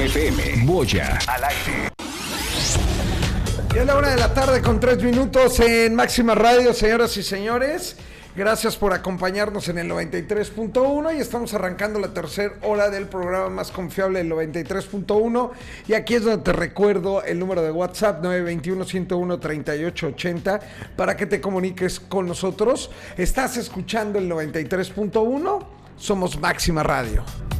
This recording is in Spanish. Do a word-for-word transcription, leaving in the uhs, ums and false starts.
Exa F M. Boya al aire. Ya es la una de la tarde con tres minutos en Máxima Radio, señoras y señores. Gracias por acompañarnos en el noventa y tres punto uno y estamos arrancando la tercera hora del programa más confiable del noventa y tres punto uno. Y aquí es donde te recuerdo el número de WhatsApp nueve dos uno, uno cero uno, tres ocho ocho cero para que te comuniques con nosotros. Estás escuchando el noventa y tres punto uno, somos Máxima Radio.